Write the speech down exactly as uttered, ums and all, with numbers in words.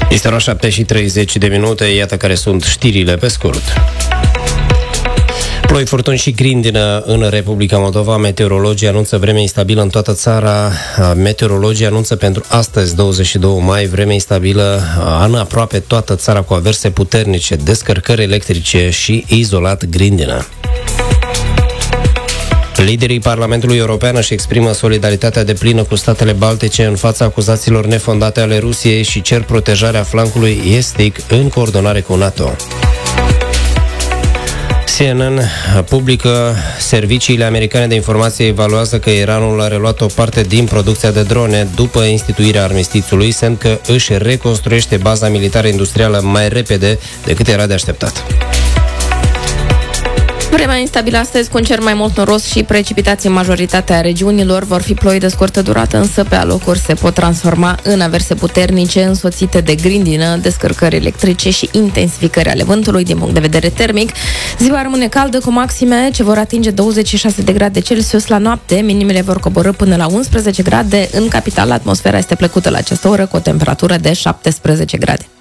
Este ora șapte și treizeci de minute, iată care sunt știrile pe scurt. Ploi, furtuni și grindină în Republica Moldova. Meteorologii anunță vreme instabilă în toată țara. Meteorologii anunță pentru astăzi, douăzeci și doi mai, vreme instabilă în aproape toată țara cu averse puternice, descărcări electrice și izolat grindină. Liderii Parlamentului European își exprimă solidaritatea deplină cu statele baltice în fața acuzațiilor nefondate ale Rusiei și cer protejarea flancului estic în coordonare cu NATO. C N N publică: serviciile americane de informație evaluează că Iranul a reluat o parte din producția de drone după instituirea armistițiului, semn că își reconstruiește baza militară industrială mai repede decât era de așteptat. Vremea instabilă astăzi, cu un cer mai mult noros și precipitații în majoritatea regiunilor. Vor fi ploi de scurtă durată, însă pe alocuri se pot transforma în averse puternice, însoțite de grindină, descărcări electrice și intensificări ale vântului. Din punct de vedere termic, ziua rămâne caldă, cu maxime ce vor atinge douăzeci și șase de grade Celsius la noapte. Minimele vor coborî până la unsprezece grade. În capitală, atmosfera este plăcută la această oră, cu o temperatură de șaptesprezece grade.